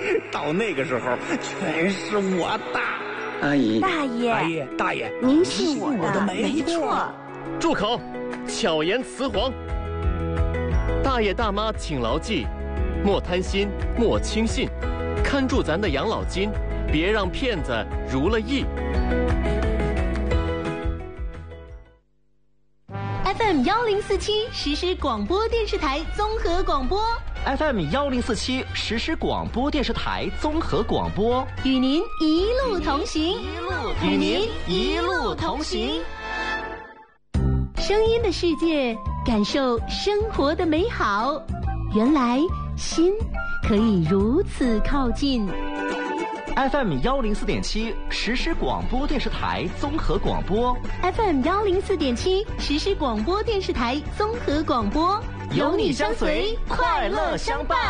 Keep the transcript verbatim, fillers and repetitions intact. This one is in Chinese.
到那个时候全是我的。 阿姨， 大爷， 大爷，大爷， 您信我的， 我的没错。 住口！巧言辞黄。大爷大妈请牢记，莫贪心，莫轻信，看住咱的养老金，别让骗子如了意。 F M 幺零四七实时广播电视台综合广播 ，F M 幺零四七实时广播电视台综合广播， 与您一路同行， 与您一路同行。 声音的世界，感受生活的美好。原来心可以如此靠近。 F M 幺零四点七实时广播电视台综合广播 ，F M 幺零四点七实时广播电视台综合广播， 有你相随，快乐相伴。